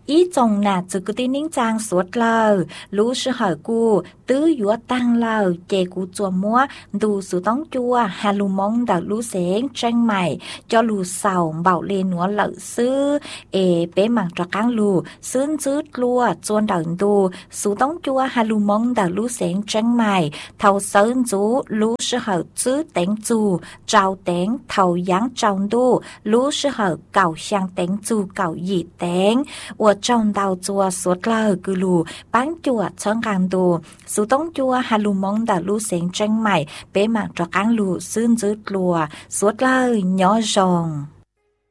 ý chồng nà chỉ cứ tin nín trang suốt lờ lũ sư hỏi cu tứ dũa tăng lờ chè cu chùa múa đủ sự tống chua hà lù mong đào lũ sáng tranh mày cho lù sầu bảo lên núa lợ sư bé mảng cho căng lù sướng dứt lùa chuôn đào đủ sự tống chua hà lù mong đào lũ sáng tranh mày thầu sơn chú lũ sư hỏi chứ đánh chù trao đánh thầu giáng trong đu lũ sư hỏi cầu sang đánh chù cầu gì đánh我种到做所了个路，帮助成干多，苏东做哈路蒙的路线真美，北马着干路顺子路，所了鸟上。